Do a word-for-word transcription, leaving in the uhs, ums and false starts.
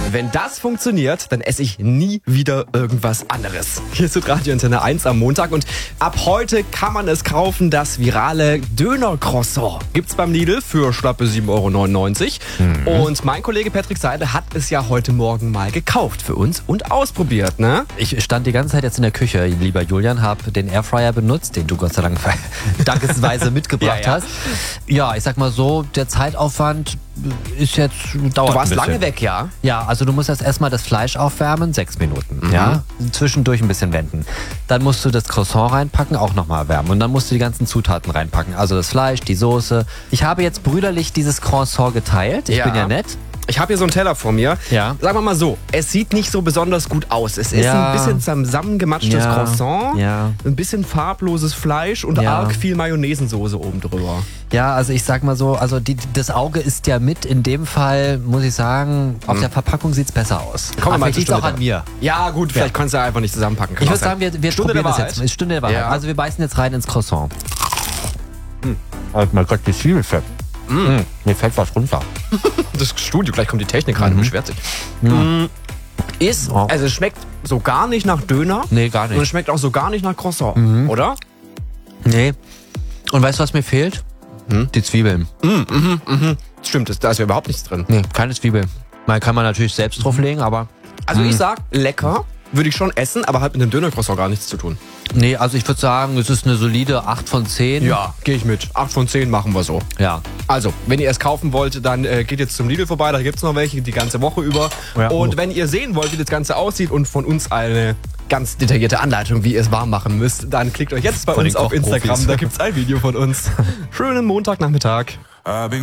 Wenn das funktioniert, dann esse ich nie wieder irgendwas anderes. Hier ist Radio Antenne eins am Montag und ab heute kann man es kaufen, das virale Döner-Croissant. Gibt's beim Lidl für schlappe sieben Euro neunundneunzig. Mhm. Und mein Kollege Patrick Seidel hat es ja heute Morgen mal gekauft für uns und ausprobiert, ne? Ich stand die ganze Zeit jetzt in der Küche, lieber Julian, habe den Airfryer benutzt, den du Gott sei Dank dankensweise mitgebracht ja, ja. hast. Ja, ich sag mal so, der Zeitaufwand ist jetzt dauert Du warst ein bisschen. lange weg, ja? Ja, also du musst erst erstmal das Fleisch aufwärmen, sechs Minuten. Mhm. Ja, zwischendurch ein bisschen wenden. Dann musst du das Croissant reinpacken, auch nochmal erwärmen. Und dann musst du die ganzen Zutaten reinpacken. Also das Fleisch, die Soße. Ich habe jetzt brüderlich dieses Croissant geteilt. Ich ja. bin ja nett. Ich habe hier so einen Teller vor mir. Ja. Sagen wir mal so, es sieht nicht so besonders gut aus. Es ist ja. ein bisschen zusammengematschtes ja. Croissant, ja. ein bisschen farbloses Fleisch und ja. arg viel Mayonnaisensoße oben drüber. Ja, also ich sag mal so, also die, das Auge ist ja mit. In dem Fall muss ich sagen, auf hm. der Verpackung sieht es besser aus. Komm, aber liegt auch an mir. Ja gut, vielleicht ja. kannst du ja einfach nicht zusammenpacken. Kann ich würde sagen, wir, wir Stunde probieren der das jetzt. Stunde der Wahrheit. Ja. Also wir beißen jetzt rein ins Croissant. Hm. Oh mein Gott, die Zwiebel fällt. Mm. Mir fällt was runter. Das Studio, gleich kommt die Technik rein mhm. und beschwert sich. Ja. Mm. Ist, oh. also es schmeckt so gar nicht nach Döner. Nee, gar nicht. Und es schmeckt auch so gar nicht nach Croissant, mhm. oder? Nee. Und weißt du, was mir fehlt? Hm? Die Zwiebeln. Mm, mhm, mhm. Stimmt, da ist ja überhaupt nichts drin. Nee, keine Zwiebel. Man kann man natürlich selbst drauflegen, aber... Also mm. ich sag, lecker, würde ich schon essen, aber hat mit dem Döner-Croissant gar nichts zu tun. Nee, also ich würde sagen, es ist eine solide acht von zehn. Ja, gehe ich mit. acht von zehn machen wir so. Ja. Also, wenn ihr es kaufen wollt, dann äh, geht jetzt zum Lidl vorbei, da gibt es noch welche die ganze Woche über. Ja, und oh. wenn ihr sehen wollt, wie das Ganze aussieht und von uns eine ganz detaillierte Anleitung, wie ihr es warm machen müsst, dann klickt euch jetzt bei von uns auf Instagram, da gibt es ein Video von uns. Schönen Montagnachmittag.